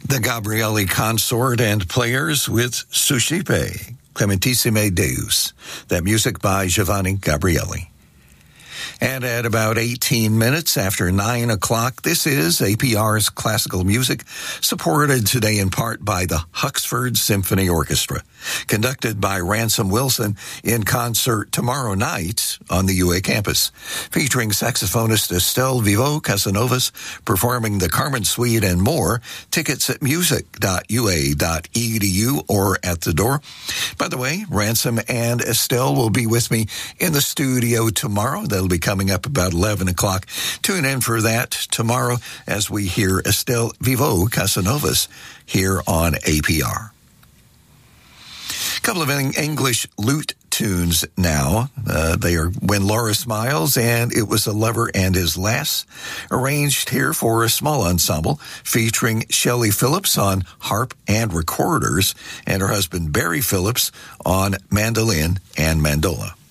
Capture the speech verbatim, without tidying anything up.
The Gabrielli Consort and Players with Suscipe, Clementissime Deus. That music by Giovanni Gabrielli. And at about eighteen minutes after nine o'clock, this is A P R's Classical Music, supported today in part by the Huxford Symphony Orchestra, conducted by Ransom Wilson in concert tomorrow night on the U A campus, featuring saxophonist Estelle Vivo Casanovas performing the Carmen Suite and more. Tickets at music dot u a dot e d u or at the door. By the way, Ransom and Estelle will be with me in the studio tomorrow. They'll be coming up about eleven o'clock. Tune in for that tomorrow as we hear Estelle Vivo Casanovas here on A P R. A couple of English lute tunes now. Uh, they are When Laura Smiles and It Was a Lover and His Lass, arranged here for a small ensemble featuring Shelley Phillips on harp and recorders and her husband Barry Phillips on mandolin and mandola.